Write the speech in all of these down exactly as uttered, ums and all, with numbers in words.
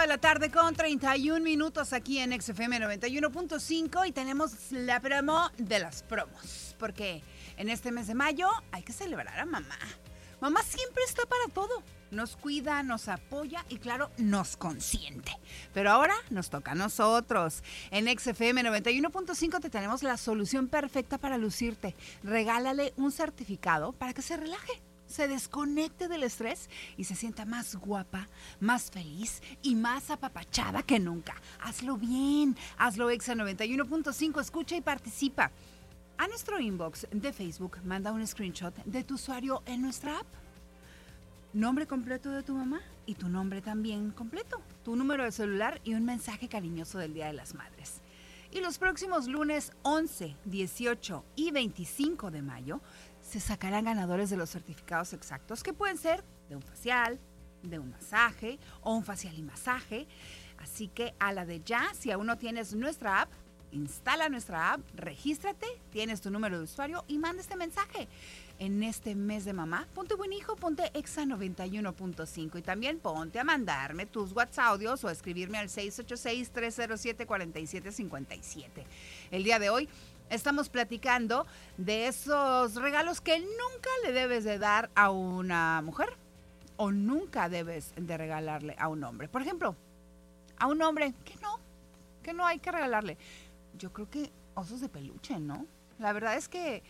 de la tarde con treinta y un minutos aquí en X F M noventa y uno punto cinco y tenemos la promo de las promos. Porque en este mes de mayo hay que celebrar a mamá. Mamá siempre está para todo. Nos cuida, nos apoya y claro, nos consiente. Pero ahora nos toca a nosotros. En X F M noventa y uno punto cinco te tenemos la solución perfecta para lucirte. Regálale un certificado para que se relaje, se desconecte del estrés y se sienta más guapa, más feliz y más apapachada que nunca. Hazlo bien, hazlo Exa noventa y uno punto cinco, escucha y participa. A nuestro inbox de Facebook manda un screenshot de tu usuario en nuestra app. Nombre completo de tu mamá y tu nombre también completo, tu número de celular y un mensaje cariñoso del Día de las Madres. Y los próximos lunes once, dieciocho y veinticinco de mayo se sacarán ganadores de los certificados exactos que pueden ser de un facial, de un masaje o un facial y masaje. Así que a la de ya, si aún no tienes nuestra app, instala nuestra app, regístrate, tienes tu número de usuario y manda este mensaje. En este mes de mamá, ponte buen hijo, ponte Exa noventa y uno punto cinco y también ponte a mandarme tus WhatsApp audios o a escribirme al seis ocho seis, tres cero siete, cuatro siete cinco siete. El día de hoy estamos platicando de esos regalos que nunca le debes de dar a una mujer o nunca debes de regalarle a un hombre. Por ejemplo, a un hombre, que no, que no hay que regalarle. Yo creo que osos de peluche, ¿no? La verdad es que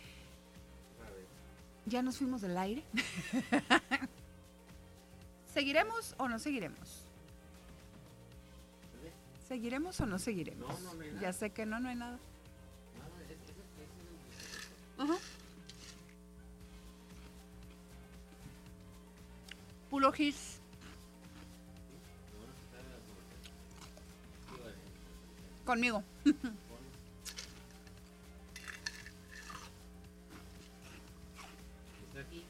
ya nos fuimos del aire. ¿Seguiremos o no seguiremos? ¿Seguiremos o no seguiremos? No, no, no hay nada. Ya sé que no, no hay nada. No, es, es, es, es, Uh-huh. Puro gis. Conmigo. está aquí.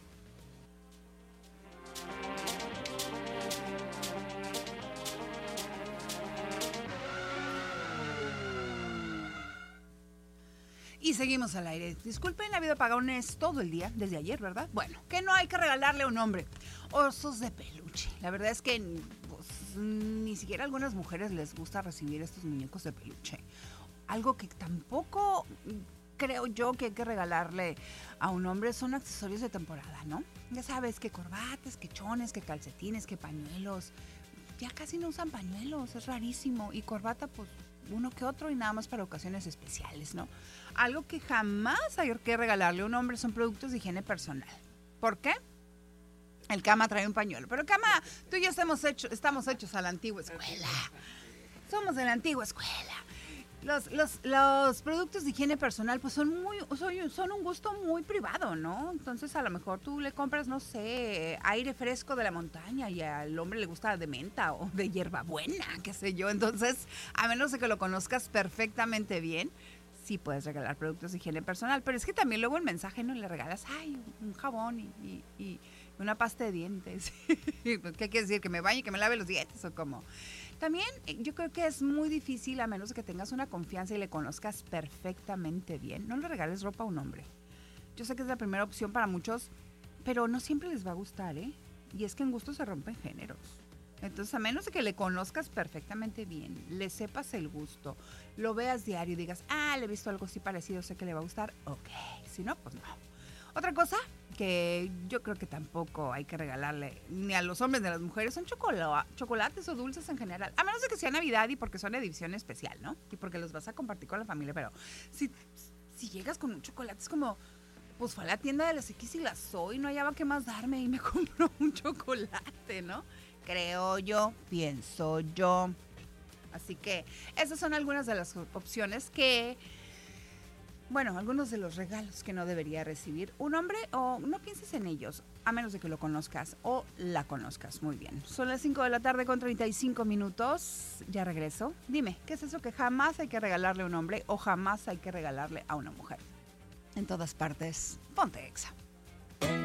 Y seguimos al aire. Disculpen, ha habido apagones todo el día, desde ayer, ¿verdad? Bueno, que no hay que regalarle a un hombre. Osos de peluche. La verdad es que pues, ni siquiera a algunas mujeres les gusta recibir estos muñecos de peluche. Algo que tampoco creo yo que hay que regalarle a un hombre son accesorios de temporada, ¿no? Ya sabes, que corbatas, que chones, que calcetines, que pañuelos. Ya casi no usan pañuelos, es rarísimo. Y corbata, pues, uno que otro y nada más para ocasiones especiales, ¿no? Algo que jamás hay que regalarle a un hombre son productos de higiene personal. ¿Por qué? El Cama trae un pañuelo. Pero Cama, tú y yo estamos hechos, estamos hechos a la antigua escuela. Somos de la antigua escuela. Los, los, los productos de higiene personal pues son muy son, son un gusto muy privado, ¿no? Entonces a lo mejor tú le compras, no sé, aire fresco de la montaña y al hombre le gusta de menta o de hierbabuena, qué sé yo. Entonces, a menos de que lo conozcas perfectamente bien, sí puedes regalar productos de higiene personal. Pero es que también luego el mensaje no le regalas, ay, un jabón y, y, y una pasta de dientes. ¿Qué quiere decir? ¿Que me bañe y que me lave los dientes o cómo? También yo creo que es muy difícil, a menos que tengas una confianza y le conozcas perfectamente bien, no le regales ropa a un hombre. Yo sé que es la primera opción para muchos, pero no siempre les va a gustar, ¿eh? Y es que en gusto se rompen géneros. Entonces, a menos de que le conozcas perfectamente bien, le sepas el gusto, lo veas diario y digas, ah, le he visto algo así parecido, sé que le va a gustar, ok. Si no, pues no. Otra cosa que yo creo que tampoco hay que regalarle ni a los hombres ni a las mujeres son chocola- chocolates o dulces en general, a menos de que sea Navidad y porque son de edición especial, ¿no? Y porque los vas a compartir con la familia, pero si, si llegas con un chocolate es como, pues fue a la tienda de las X y las soy, no hallaba qué más darme y me compró un chocolate, ¿no? Creo yo, pienso yo. Así que esas son algunas de las opciones que... Bueno, algunos de los regalos que no debería recibir un hombre o no pienses en ellos, a menos de que lo conozcas o la conozcas muy bien. Son las cinco de la tarde con treinta y cinco minutos. Ya regreso. Dime, ¿qué es eso que jamás hay que regalarle a un hombre o jamás hay que regalarle a una mujer? En todas partes, ponte Exa.